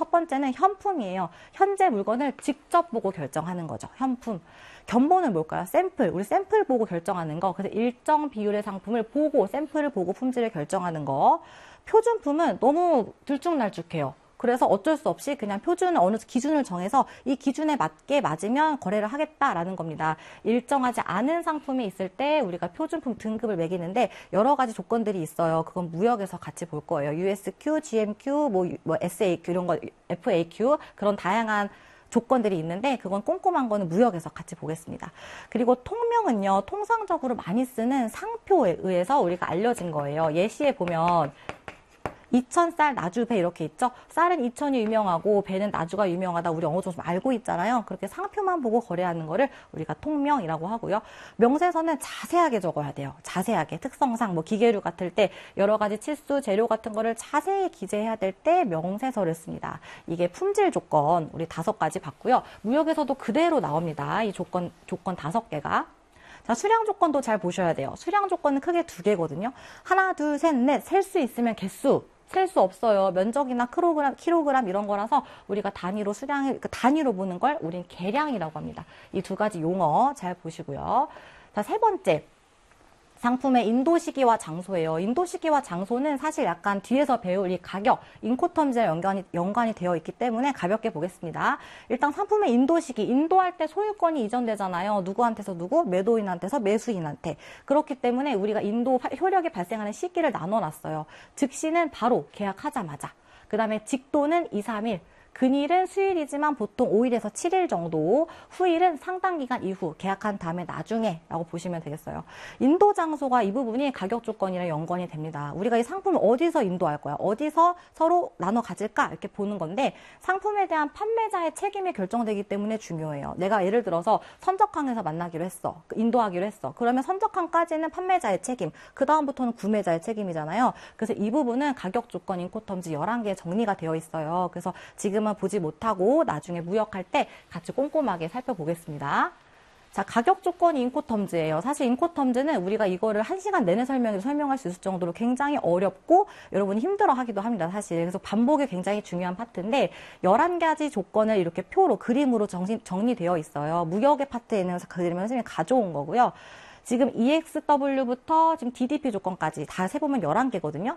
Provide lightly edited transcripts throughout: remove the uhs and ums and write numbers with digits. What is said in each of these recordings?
첫 번째는 현품이에요. 현재 물건을 직접 보고 결정하는 거죠. 현품. 견본은 뭘까요? 샘플. 우리 샘플 보고 결정하는 거. 그래서 일정 비율의 상품을 보고 샘플을 보고 품질을 결정하는 거. 표준품은 너무 들쭉날쭉해요. 그래서 어쩔 수 없이 그냥 표준 어느 기준을 정해서 이 기준에 맞게 맞으면 거래를 하겠다라는 겁니다. 일정하지 않은 상품이 있을 때 우리가 표준품 등급을 매기는데 여러 가지 조건들이 있어요. 그건 무역에서 같이 볼 거예요. USQ, GMQ, 뭐 SAQ 이런 거, FAQ 그런 다양한 조건들이 있는데 그건 꼼꼼한 거는 무역에서 같이 보겠습니다. 그리고 통명은요. 통상적으로 많이 쓰는 상표에 의해서 우리가 알려진 거예요. 예시에 보면 2000쌀 나주 배 이렇게 있죠. 쌀은 2000이 유명하고 배는 나주가 유명하다. 우리 어느 정도 알고 있잖아요. 그렇게 상표만 보고 거래하는 거를 우리가 통명이라고 하고요. 명세서는 자세하게 적어야 돼요. 자세하게 특성상 뭐 기계류 같을 때 여러 가지 치수, 재료 같은 거를 자세히 기재해야 될 때 명세서를 씁니다. 이게 품질 조건 우리 5가지 봤고요. 무역에서도 그대로 나옵니다. 이 조건 5개가. 자, 수량 조건도 잘 보셔야 돼요. 수량 조건은 크게 2개거든요. 하나, 둘, 셋, 넷 셀 수 있으면 개수. 셀 수 없어요. 면적이나 킬로그램 이런 거라서 우리가 단위로 수량을 단위로 보는 걸 우린 계량이라고 합니다. 이 2가지 용어 잘 보시고요. 자, 3번째. 상품의 인도 시기와 장소예요. 인도 시기와 장소는 사실 약간 뒤에서 배울 이 가격, 인코텀즈와 연관이 되어 있기 때문에 가볍게 보겠습니다. 일단 상품의 인도 시기, 인도할 때 소유권이 이전되잖아요. 누구한테서 누구? 매도인한테서 매수인한테. 그렇기 때문에 우리가 인도 효력이 발생하는 시기를 나눠놨어요. 즉시는 바로 계약하자마자. 그 다음에 직도는 2, 3일. 근일은 수일이지만 보통 5일에서 7일 정도, 후일은 상당 기간 이후, 계약한 다음에 나중에 라고 보시면 되겠어요. 인도 장소가 이 부분이 가격 조건이랑 연관이 됩니다. 우리가 이 상품을 어디서 인도할 거야? 어디서 서로 나눠 가질까? 이렇게 보는 건데 상품에 대한 판매자의 책임이 결정되기 때문에 중요해요. 내가 예를 들어서 선적항에서 만나기로 했어. 인도하기로 했어. 그러면 선적항까지는 판매자의 책임, 그 다음부터는 구매자의 책임이잖아요. 그래서 이 부분은 가격 조건, 인코텀즈 11개 정리가 되어 있어요. 그래서 지금은 보지 못하고 나중에 무역할 때 같이 꼼꼼하게 살펴보겠습니다. 자, 가격 조건 인코텀즈예요. 사실 인코텀즈는 우리가 이거를 1시간 내내 설명할 수 있을 정도로 굉장히 어렵고 여러분이 힘들어 하기도 합니다, 사실. 그래서 반복이 굉장히 중요한 파트인데 11가지 조건을 이렇게 표로, 그림으로 정리되어 있어요. 무역의 파트에는 그림을 선생님이 가져온 거고요. 지금 EXW부터 지금 DDP 조건까지 다 세보면 11개거든요.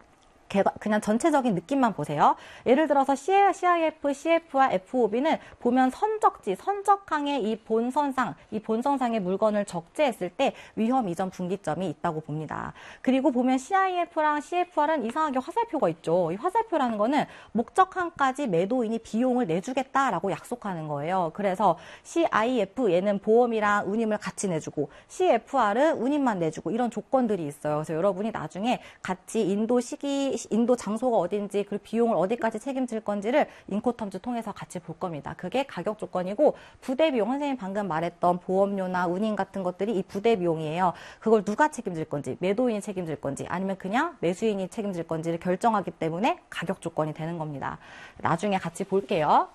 그냥 전체적인 느낌만 보세요. 예를 들어서 CIF, CF와 FOB는 보면 선적지, 선적항의 이 본선상의 물건을 적재했을 때 위험 이전 분기점이 있다고 봅니다. 그리고 보면 CIF랑 CFR은 이상하게 화살표가 있죠. 이 화살표라는 거는 목적항까지 매도인이 비용을 내주겠다라고 약속하는 거예요. 그래서 CIF 얘는 보험이랑 운임을 같이 내주고 CFR은 운임만 내주고 이런 조건들이 있어요. 그래서 여러분이 나중에 같이 인도 장소가 어딘지 그리고 비용을 어디까지 책임질 건지를 인코텀즈 통해서 같이 볼 겁니다. 그게 가격 조건이고 부대 비용, 선생님 방금 말했던 보험료나 운임 같은 것들이 이 부대 비용이에요. 그걸 누가 책임질 건지, 매도인이 책임질 건지 아니면 그냥 매수인이 책임질 건지를 결정하기 때문에 가격 조건이 되는 겁니다. 나중에 같이 볼게요.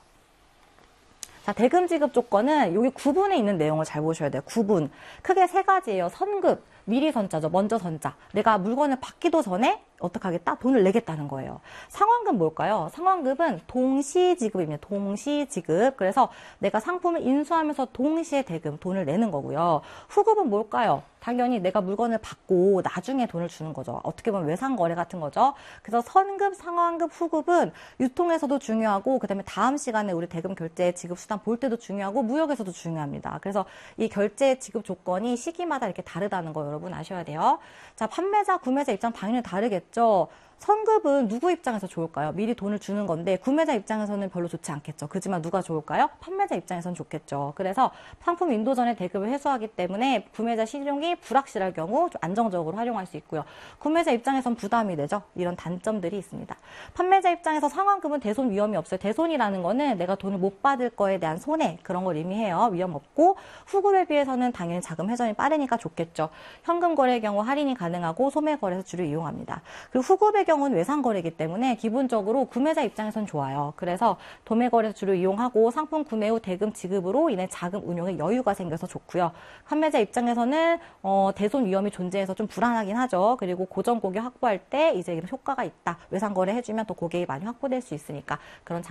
자, 대금 지급 조건은 여기 구분에 있는 내용을 잘 보셔야 돼요. 구분. 크게 3가지예요. 선급, 미리 선자죠. 먼저 선자. 내가 물건을 받기도 전에 어떻게 하겠다? 돈을 내겠다는 거예요. 상환금 뭘까요? 상환금은 동시지급입니다. 동시지급. 그래서 내가 상품을 인수하면서 동시에 대금, 돈을 내는 거고요. 후급은 뭘까요? 당연히 내가 물건을 받고 나중에 돈을 주는 거죠. 어떻게 보면 외상거래 같은 거죠. 그래서 선급, 상환급, 후급은 유통에서도 중요하고 그다음에 다음 시간에 우리 대금 결제 지급 수단 볼 때도 중요하고 무역에서도 중요합니다. 그래서 이 결제 지급 조건이 시기마다 이렇게 다르다는 거 여러분 아셔야 돼요. 자, 판매자, 구매자 입장 당연히 다르겠죠. 선급은 누구 입장에서 좋을까요? 미리 돈을 주는 건데 구매자 입장에서는 별로 좋지 않겠죠. 그렇지만 누가 좋을까요? 판매자 입장에서는 좋겠죠. 그래서 상품 인도 전에 대금을 회수하기 때문에 구매자 신용이 불확실할 경우 좀 안정적으로 활용할 수 있고요. 구매자 입장에선 부담이 되죠. 이런 단점들이 있습니다. 판매자 입장에서 상환금은 대손 위험이 없어요. 대손이라는 거는 내가 돈을 못 받을 거에 대한 손해, 그런 걸 의미해요. 위험 없고 후급에 비해서는 당연히 자금 회전이 빠르니까 좋겠죠. 현금 거래의 경우 할인이 가능하고 소매 거래에서 주로 이용합니다. 그리고 후급의 경우는 외상거래이기 때문에 기본적으로 구매자 입장에선 좋아요. 그래서 도매거래에서 주로 이용하고 상품 구매 후 대금 지급으로 인해 자금 운용에 여유가 생겨서 좋고요. 판매자 입장에서는 대손 위험이 존재해서 좀 불안하긴 하죠. 그리고 고정 고객 확보할 때 이제 효과가 있다. 외상거래 해주면 또 고객이 많이 확보될 수 있으니까 그런